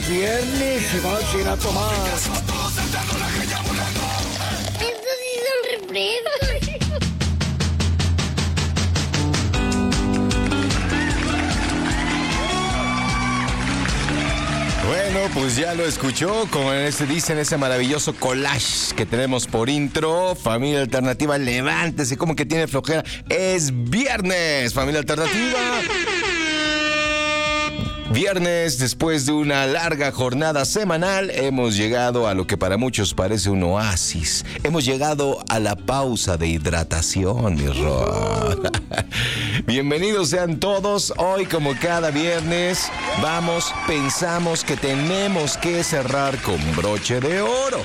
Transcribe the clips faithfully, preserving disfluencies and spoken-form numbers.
viernes se va a ir a tomar. Estos sí son refrescos. Bueno, pues ya lo escuchó, como se dice en ese maravilloso collage que tenemos por intro. Familia Alternativa, levántese, como que tiene flojera. Es viernes, Familia Alternativa. Viernes, después de una larga jornada semanal, hemos llegado a lo que para muchos parece un oasis. Hemos llegado a la pausa de hidratación, mi Rod. Bienvenidos sean todos. Hoy, como cada viernes, vamos, pensamos que tenemos que cerrar con broche de oro.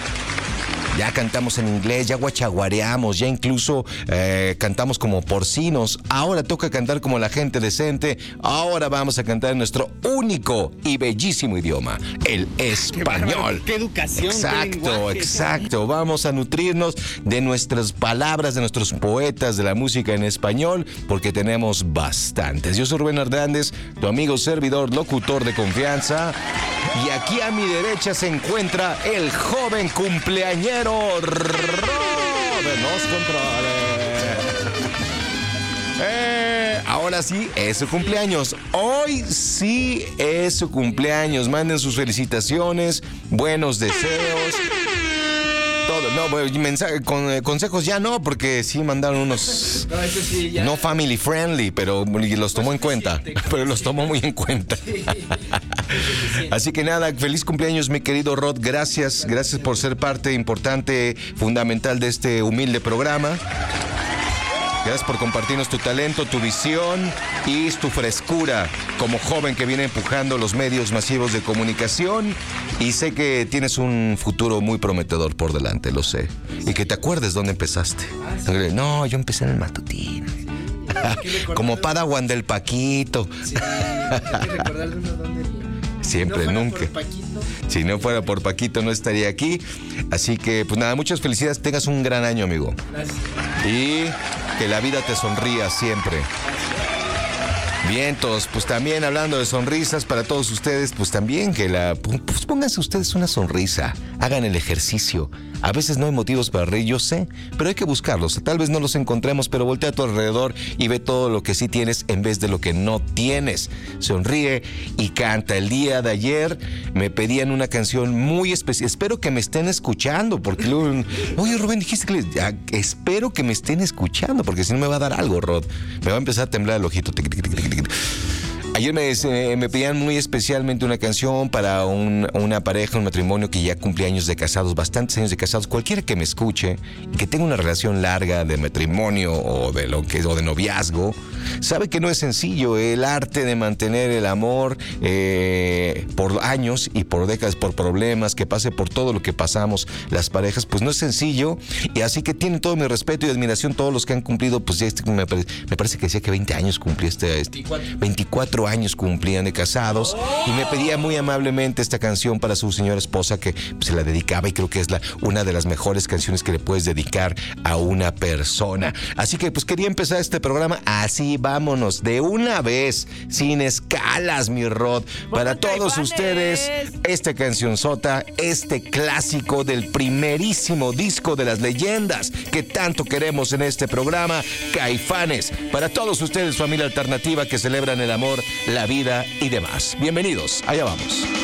Ya cantamos en inglés, ya guachaguareamos, ya incluso eh, cantamos como porcinos. Ahora toca cantar como la gente decente. Ahora vamos a cantar en nuestro único y bellísimo idioma, el español. ¡Qué, qué educación! Exacto, qué exacto. Vamos a nutrirnos de nuestras palabras, de nuestros poetas, de la música en español, porque tenemos bastantes. Yo soy Rubén Hernández, tu amigo, servidor, locutor de confianza. Y aquí a mi derecha se encuentra el joven cumpleañero Rod de los controles. Eh, ahora sí, es su cumpleaños. Hoy sí es su cumpleaños. Manden sus felicitaciones, buenos deseos. Todo, no, pues, mensaje, con, eh, consejos ya no, porque sí mandaron unos no, eso sí, ya. no family friendly, pero los tomó en cuenta, pero los tomó muy en cuenta. Sí. Así que nada, feliz cumpleaños, mi querido Rod. Gracias, gracias por ser parte importante, fundamental de este humilde programa. Gracias por compartirnos tu talento, tu visión y tu frescura como joven que viene empujando los medios masivos de comunicación. Y sé que tienes un futuro muy prometedor por delante, lo sé. Y que te acuerdes dónde empezaste. No, yo empecé en el matutino. Como Padawan del Paquito. Sí, hay que recordarle uno dónde... Siempre, si no nunca. Por Paquito, si no fuera por Paquito, no estaría aquí. Así que, pues nada, muchas felicidades. Tengas un gran año, amigo. Gracias. Y que la vida te sonría siempre. Vientos, pues también hablando de sonrisas para todos ustedes, pues también que la... Pues pónganse ustedes una sonrisa, hagan el ejercicio. A veces no hay motivos para reír, yo sé, pero hay que buscarlos. Tal vez no los encontremos, pero voltea a tu alrededor y ve todo lo que sí tienes en vez de lo que no tienes. Sonríe y canta. El día de ayer me pedían una canción muy especial. Espero que me estén escuchando, porque luego... Oye, Rubén, dijiste que... Les... Ya, espero que me estén escuchando, porque si no me va a dar algo, Rod. Me va a empezar a temblar el ojito. Ayer me, me pedían muy especialmente una canción para un, una pareja, un matrimonio que ya cumple años de casados, bastantes años de casados. Cualquiera que me escuche y que tenga una relación larga de matrimonio o de lo que o de noviazgo, sabe que no es sencillo el arte de mantener el amor eh, por años y por décadas, por problemas, que pase por todo lo que pasamos las parejas, pues no es sencillo. Y así que tienen todo mi respeto y admiración todos los que han cumplido, pues ya este, me, parece, me parece que decía que veinte años cumplí este, este veinticuatro años cumplían de casados, y me pedía muy amablemente esta canción para su señora esposa, que pues, se la dedicaba, y creo que es la, una de las mejores canciones que le puedes dedicar a una persona. Así que pues quería empezar este programa así, vámonos, de una vez, sin escalas, mi Rod, para todos ustedes, esta cancionzota, este clásico del primerísimo disco de las leyendas que tanto queremos en este programa, Caifanes, para todos ustedes, familia alternativa, que celebran el amor, la vida y demás. Bienvenidos, allá vamos.